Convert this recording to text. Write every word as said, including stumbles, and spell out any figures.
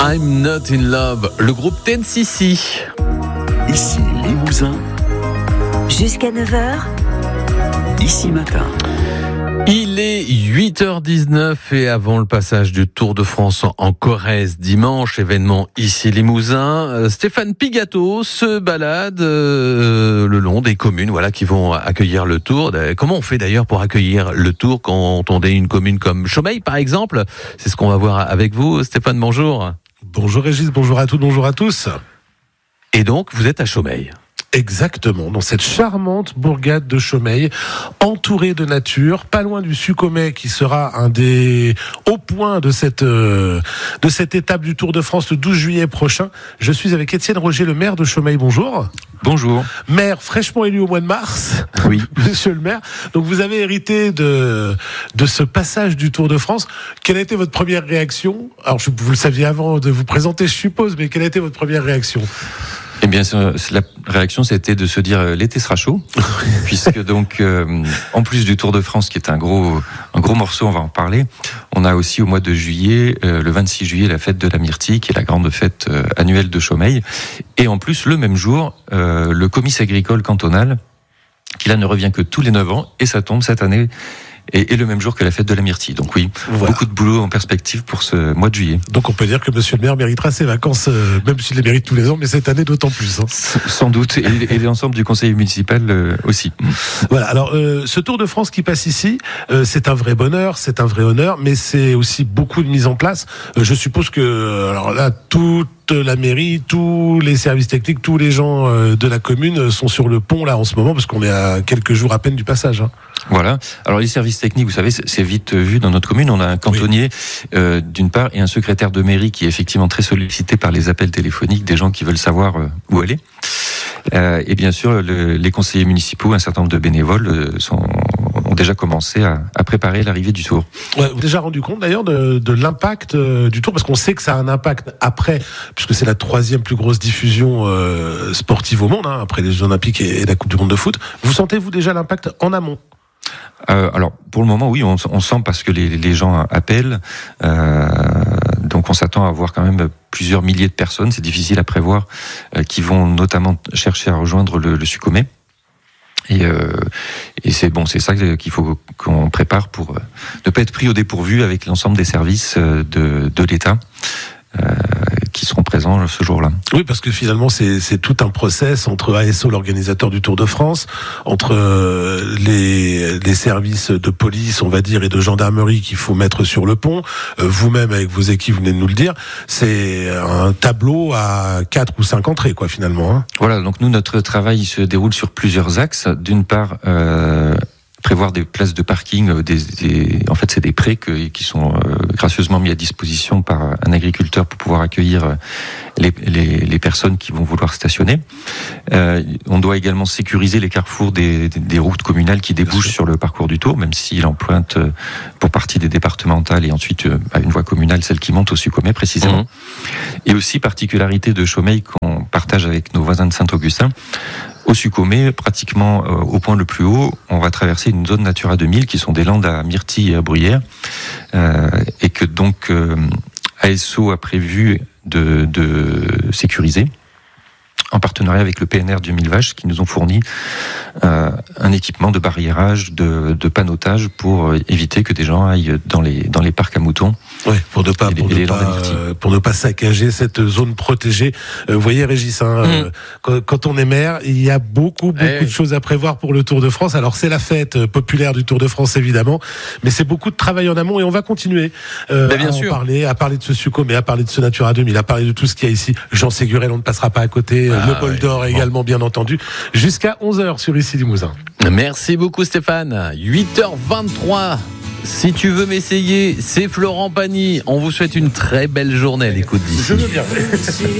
I'm Not in Love, le groupe Ten C C. Ici Limousin. Jusqu'à neuf heures. Ici Matin. Il est huit heures dix-neuf et avant le passage du Tour de France en Corrèze dimanche, événement ici Limousin, Stéphane Pigato se balade euh, le long des communes voilà, qui vont accueillir le Tour. Comment on fait d'ailleurs pour accueillir le Tour quand on est une commune comme Chaumeil par exemple? C'est ce qu'on va voir avec vous. Stéphane, bonjour. Bonjour Régis, bonjour à toutes, bonjour à tous. Et donc vous êtes à Chaumeil? Exactement, dans cette charmante bourgade de Chaumeil, entourée de nature, pas loin du Succomet qui sera un des hauts points de cette, euh, de cette étape du Tour de France le douze juillet prochain. Je suis avec Étienne Roger, le maire de Chaumeil, bonjour. Bonjour. Maire fraîchement élu au mois de mars. Oui. Monsieur le maire. Donc vous avez hérité de, de ce passage du Tour de France. Quelle a été votre première réaction? Alors je, vous le saviez avant de vous présenter, je suppose, mais quelle a été votre première réaction? Eh bien, la réaction, c'était de se dire euh, l'été sera chaud, puisque donc, euh, en plus du Tour de France, qui est un gros, un gros morceau, on va en parler, on a aussi au mois de juillet, euh, le vingt-six juillet, la fête de la Myrtille, qui est la grande fête euh, annuelle de Chaumeil, et en plus, le même jour, euh, le comice agricole cantonal, qui là ne revient que tous les neuf ans, et ça tombe cette année, et, et le même jour que la fête de la Myrtille. Donc oui, voilà. Beaucoup de boulot en perspective pour ce mois de juillet. Donc on peut dire que monsieur le maire méritera ses vacances, euh, même s'il les mérite tous les ans, mais cette année d'autant plus. Hein. Sans doute, et, et l'ensemble du conseil municipal euh, aussi. Voilà, alors euh, ce Tour de France qui passe ici, euh, c'est un vrai bonheur, c'est un vrai honneur, mais c'est aussi beaucoup de mise en place. Euh, je suppose que, alors là, toute la mairie, tous les services techniques, tous les gens euh, de la commune sont sur le pont là en ce moment, parce qu'on est à quelques jours à peine du passage. Hein. Voilà. Alors les services techniques, vous savez, c'est vite vu dans notre commune. On a un cantonnier oui. euh, d'une part et un secrétaire de mairie qui est effectivement très sollicité par les appels téléphoniques des gens qui veulent savoir euh, où aller. Euh, et bien sûr, le, les conseillers municipaux, un certain nombre de bénévoles euh, sont, ont déjà commencé à, à préparer l'arrivée du Tour. Ouais, vous avez déjà rendu compte d'ailleurs de, de l'impact euh, du Tour, parce qu'on sait que ça a un impact après, puisque c'est la troisième plus grosse diffusion euh, sportive au monde, hein, après les Jeux Olympiques et, et la Coupe du Monde de foot. Vous sentez-vous déjà l'impact en amont? Euh, alors pour le moment oui, on, on sent parce que les, les gens appellent, euh, donc on s'attend à avoir quand même plusieurs milliers de personnes. C'est difficile à prévoir, euh, qui vont notamment chercher à rejoindre le, le Succomet. Et, euh, et c'est bon, c'est ça qu'il faut qu'on prépare pour ne pas être pris au dépourvu avec l'ensemble des services de, de l'État. Euh, qui seront présents ce jour-là. Oui, parce que finalement, c'est, c'est tout un process entre A S O, l'organisateur du Tour de France, entre euh, les, les services de police, on va dire, et de gendarmerie qu'il faut mettre sur le pont. Euh, vous-même, avec vos équipes, vous venez de nous le dire, c'est un tableau à quatre ou cinq entrées, quoi, finalement. Hein. Voilà, donc nous, notre travail se déroule sur plusieurs axes. D'une part, euh, prévoir des places de parking, des, des, en fait c'est des prés que, qui sont euh, gracieusement mis à disposition par un agriculteur pour pouvoir accueillir les, les, les personnes qui vont vouloir stationner. Euh, on doit également sécuriser les carrefours des, des, des routes communales qui débouchent sur le parcours du Tour, même s'il emprunte euh, pour partie des départementales et ensuite euh, à une voie communale, celle qui monte au Succomet précisément. Mmh. Et aussi particularité de Chaumeil qu'on partage avec nos voisins de Saint-Augustin. Au Succomet, pratiquement euh, au point le plus haut, on va traverser une zone Natura deux mille qui sont des landes à myrtilles et à bruyères, euh, et que donc euh, A S O a prévu de, de sécuriser en partenariat avec le P N R du Mille Vaches qui nous ont fourni euh, un équipement de barriérage, de, de panneautage pour éviter que des gens aillent dans les, dans les parcs à moutons. Oui, pour ne pas, pour ne pas, euh, pour ne pas saccager cette zone protégée. Euh, vous voyez, Régis, hein, mmh. euh, quand, quand on est maire, il y a beaucoup, beaucoup hey. de choses à prévoir pour le Tour de France. Alors, c'est la fête populaire du Tour de France, évidemment, mais c'est beaucoup de travail en amont et on va continuer euh, à en parler, à parler de ce Succomet, à parler de ce Natura deux mille, à parler de tout ce qu'il y a ici. Jean Ségurel, on ne passera pas à côté. Ah, le bol ouais. d'or également, bien entendu, jusqu'à onze heures sur Ici Limousin. Merci beaucoup, Stéphane. huit heures vingt-trois. Si tu veux m'essayer, c'est Florent Pagny. On vous souhaite une très belle journée à l'écoute d'ici. Je veux bien.